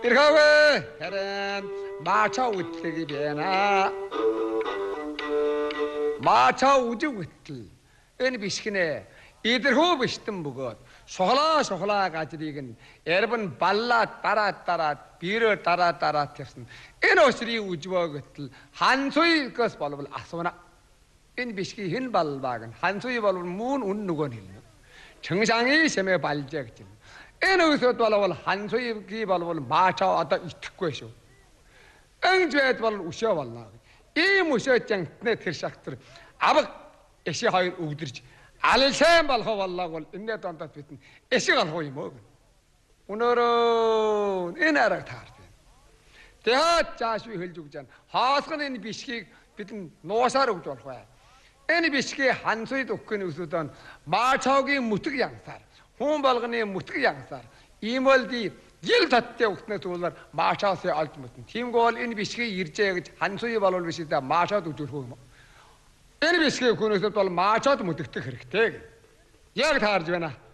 Ирхавэ харин маачаа үтлэгийг байна. Маачаа үжиг үтэл энэ бишгэнэ идэрхүү биштэн бөгөөд шухлаа гажрыг нь эрбэн баллаа дараад бирөө дараад явсан. Энэ өсрийг үжвөө гэтэл хансуйгаас болвол асууна. Энэ бишгийн хэн балбааг нь хансуй болвол мөн үн нөгөө нь хэлнэ. Чыңшааны сэмэ балжаа гэж. Энэ өсөд болвол хансуйгийн болвол маачаа одоо итгэхгүй шүү. Энжэд бол өшөө болно. Ийм өшөө жангтнэ тэр шахтар аваг эши хоёр өвдөрж алилсан болох боллоо бол энэ дондод битэн эшиг алах юм уу? Өнөөрөө энэ арга таард. Тэгээд зааш би хэлж өгч байна. Хаасгын энэ бишгийг бидэн нуусаар өгж болох бай. Энэ бишгийг хансуйд өгөхний өсөдөн маачаагийн мүтг янсаар хүн болгоны мүтг янсаар иймэлди ел таттай өгснөөс улаар маачаас олж мөтөн. Тиймгүй бол энэ бишгийг иржээ гэж хансуй болвол биш дээ маачаад өгөх юм. Энэ бишгийг хүнөөсөд бол маачаад мүтгэх хэрэгтэй. Яг таарж байна.